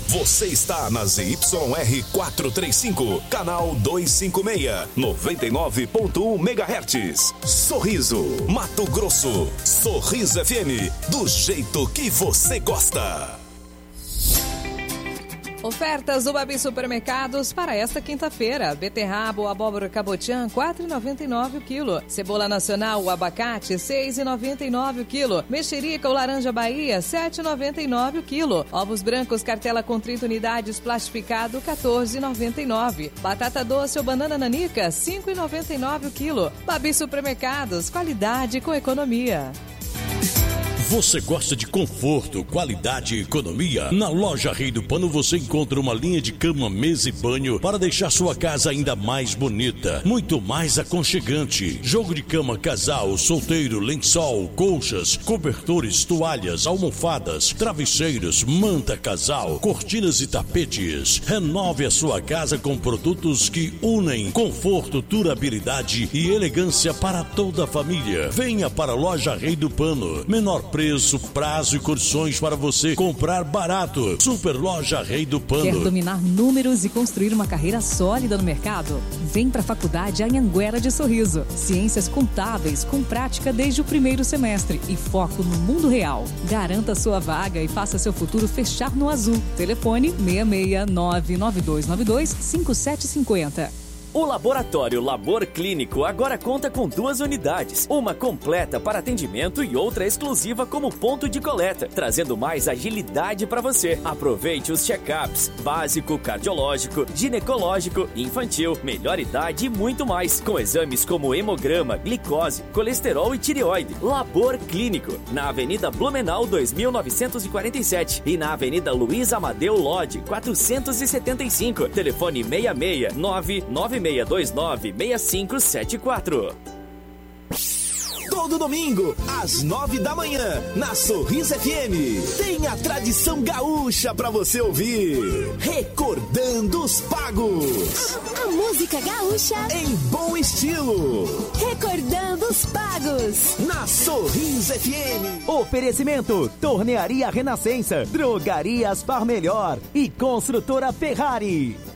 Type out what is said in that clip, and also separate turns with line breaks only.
Você está na ZYR 435, canal 256, 99.1 MHz. Sorriso, Mato Grosso. Sorriso FM, do jeito que você gosta.
Ofertas do Babi Supermercados para esta quinta-feira. Beterraba ou abóbora cabotiã, R$ 4,99 o quilo. Cebola nacional ou abacate, R$ 6,99 o quilo. Mexerica ou laranja Bahia, R$ 7,99 o quilo. Ovos brancos cartela com 30 unidades plastificado, R$ 14,99. Batata doce ou banana nanica, R$ 5,99 o quilo. Babi Supermercados, qualidade com economia.
Você gosta de conforto, qualidade e economia? Na loja Rei do Pano você encontra uma linha de cama, mesa e banho para deixar sua casa ainda mais bonita, muito mais aconchegante. Jogo de cama casal, solteiro, lençol, colchas, cobertores, toalhas, almofadas, travesseiros, manta casal, cortinas e tapetes. Renove a sua casa com produtos que unem conforto, durabilidade e elegância para toda a família. Venha para a loja Rei do Pano. Menor preço, prazo e condições para você comprar barato. Super Loja Rei do Pano.
Quer dominar números e construir uma carreira sólida no mercado? Vem para a Faculdade Anhanguera de Sorriso. Ciências contábeis com prática desde o primeiro semestre e foco no mundo real. Garanta sua vaga e faça seu futuro fechar no azul. Telefone 66992925750.
O Laboratório Labor Clínico agora conta com 2 unidades, uma completa para atendimento e outra exclusiva como ponto de coleta, trazendo mais agilidade para você. Aproveite os check-ups, básico, cardiológico, ginecológico, infantil, melhor idade e muito mais, com exames como hemograma, glicose, colesterol e tireoide. Labor Clínico, na Avenida Blumenau 2947 e na Avenida Luiz Amadeu Lodge 475, telefone 669-9629-6574.
Todo domingo, às 9 da manhã, na Sorriso FM, tem a tradição gaúcha pra você ouvir. Recordando os Pagos.
A música gaúcha
em bom estilo.
Recordando os Pagos.
Na Sorriso FM.
Oferecimento: Tornearia Renascença, Drogarias Par Melhor e Construtora Ferrari.